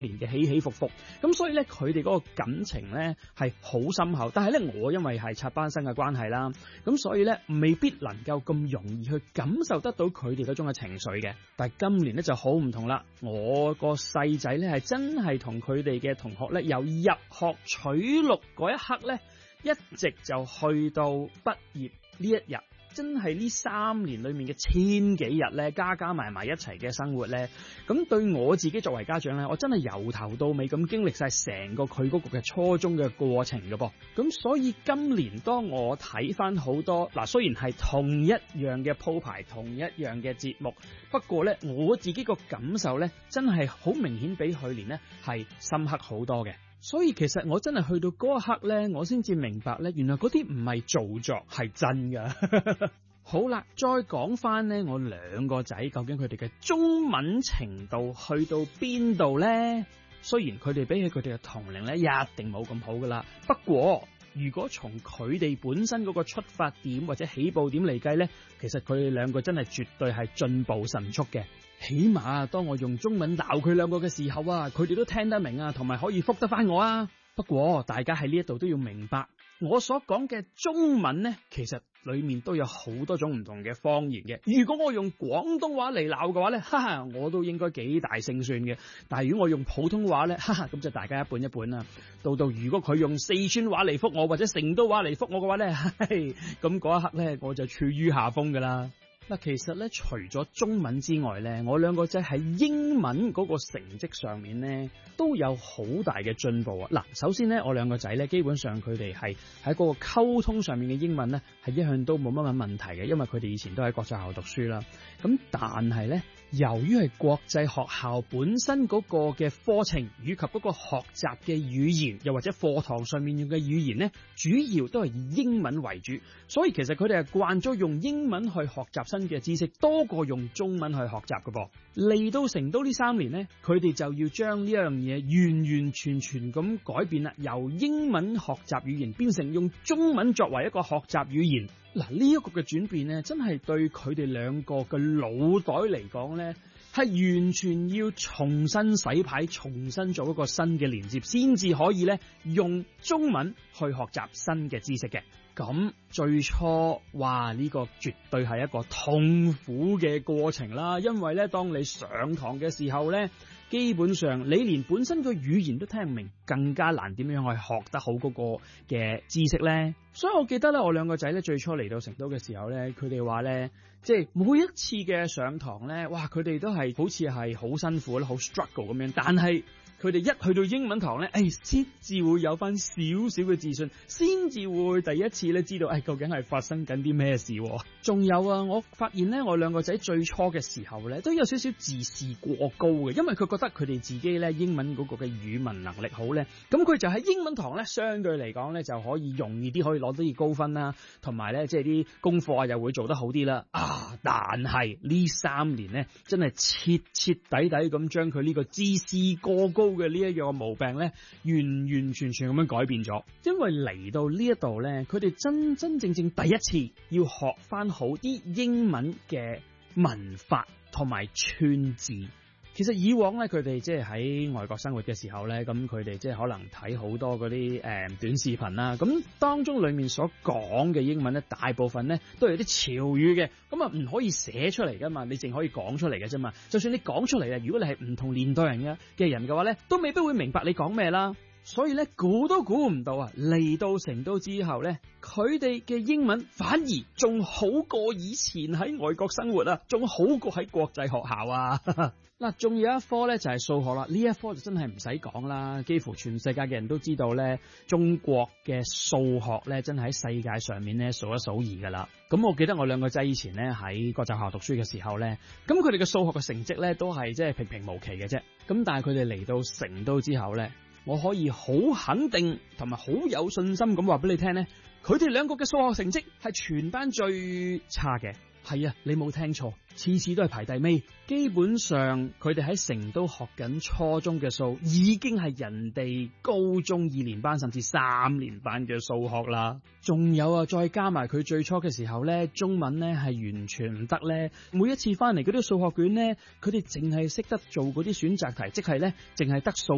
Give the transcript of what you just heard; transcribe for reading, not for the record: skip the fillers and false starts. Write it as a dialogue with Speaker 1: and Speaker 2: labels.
Speaker 1: 年嘅起起伏伏，咁所以咧佢哋嗰個感情咧係好深厚。但係咧我因為係插班生嘅關係啦，咁所以咧未必能夠咁容易去感受得到佢哋嗰種嘅情緒嘅。但係今年咧就好唔同啦，我個細仔咧係真係同佢哋嘅同學咧由入學取錄嗰一刻咧，一直就去到畢業呢一日。真係呢3年裏面嘅千幾日咧，加埋一齊嘅生活咧，咁對我自己作為家長咧，我真係由頭到尾咁經歷晒成個佢嗰個嘅初中嘅過程㗎噃。咁所以今年當我睇翻好多嗱，雖然係同一樣嘅鋪排，同一樣嘅節目，不過咧我自己個感受咧，真係好明顯比去年咧係深刻好多嘅。所以其實我真係去到嗰一刻咧，我先至明白咧，原來嗰啲唔係做作，係真噶。好啦，再講翻咧，我兩個仔究竟佢哋嘅中文程度去到邊度咧？雖然佢哋比起佢哋嘅同齡咧，一定冇咁好噶啦。不過如果從佢哋本身嗰個出發點或者起步點嚟計咧，其實佢哋兩個真係絕對係進步神速嘅。起碼當我用中文鬧佢兩個嘅時候啊，佢哋都聽得明啊，同埋可以覆得翻我啊。不過大家喺呢一度都要明白，我所講嘅中文呢，其實裏面都有好多種唔同嘅方言嘅。如果我用廣東話嚟鬧嘅話呢，哈哈，我都應該幾大勝算嘅。但係如果我用普通話呢，哈哈，咁就大家一半一半啦。到如果佢用四川話嚟覆我，或者成都話嚟覆我嘅話呢，咁嗰一刻呢，我就處於下風噶啦。嗱，其實咧，除咗中文之外咧，我兩個仔喺英文嗰個成績上面咧，都有好大嘅進步啊！嗱，首先咧，我兩個仔咧，基本上佢哋係喺嗰個溝通上面嘅英文咧，係一向都冇乜問題嘅，因為佢哋以前都喺國際學校讀書啦。咁但係咧，由於係國際學校本身嗰個嘅課程以及嗰個學習嘅語言，又或者課堂上面用嘅語言咧，主要都係以英文為主，所以其實佢哋係慣咗用英文去學習新嘅知識，多過用中文去學習嘅噃。嚟到成都呢3年呢，佢哋就要將呢樣嘢完完全全咁改變啦，由英文學習語言變成用中文作為一個學習語言。嗱，呢一個嘅轉變呢，真係對佢哋兩個嘅腦袋嚟講呢，係完全要重新洗牌，重新做一個新嘅連接，先至可以呢用中文去學習新嘅知識嘅。咁最初，哇！呢個絕對係一個痛苦嘅過程啦，因為咧，當你上堂嘅時候咧，基本上你連本身個語言都聽唔明，更加難點樣去學得好嗰個嘅知識咧。所以我記得咧，我兩個仔咧最初嚟到成都嘅時候咧，佢哋話咧，即係每一次嘅上堂咧，哇！佢哋都係好似係好辛苦啦，好 struggle 咁樣，但係佢哋一去到英文堂咧，先至會有翻少少嘅自信，先至會第一次咧知道，究竟係發生緊啲咩事。仲有啊，我發現咧，我兩個仔最初嘅時候咧，都有少少自視過高嘅，因為佢覺得佢哋自己咧英文嗰個嘅語文能力好咧，咁佢就喺英文堂咧相對嚟講咧就可以容易啲可以攞到啲高分啦，同埋咧即係啲功課又會做得好啲啦。但係呢3年咧，真係徹徹底底咁將佢呢個自視過高嘅呢一樣毛病咧，完完全全咁樣改變咗。因為嚟到呢一度咧，佢哋真真正正第一次要學翻好啲英文嘅文法同埋串字。其實以往咧，佢哋即係喺外國生活嘅時候咧，咁佢哋即係可能睇好多嗰啲短視頻啦，咁當中裏面所講嘅英文咧，大部分咧都係有啲潮語嘅，咁啊唔可以寫出嚟噶嘛，你淨可以講出嚟嘅啫嘛。就算你講出嚟啊，如果你係唔同年代人嘅人嘅話咧，都未必會明白你講咩啦。所以咧，估都估唔到啊！嚟到成都之後咧，佢哋嘅英文反而仲好過以前喺外國生活啊，仲好過喺國際學校啊！嗱，仲有一科咧就係數學啦，呢一科就真係唔使講啦，幾乎全世界嘅人都知道咧，中國嘅數學咧真係喺世界上面咧數一數二噶啦。咁我記得我兩個仔以前咧喺國際學校讀書嘅時候咧，咁佢哋嘅數學嘅成績咧都係即係平平無奇嘅啫。咁但係佢哋嚟到成都之後咧，我可以好肯定同埋好有信心咁話俾你聽咧，佢哋兩個嘅數學成績係全班最差嘅。係啊，你冇聽錯，次次都係排第尾。基本上佢哋喺成都學緊初中嘅數，已經係人哋高中2年班甚至3年班嘅數學啦。仲有啊，再加埋佢最初嘅時候咧，中文咧係完全唔得咧。每一次翻嚟嗰啲數學卷咧，佢哋淨係識得做嗰啲選擇題，即係咧淨係得數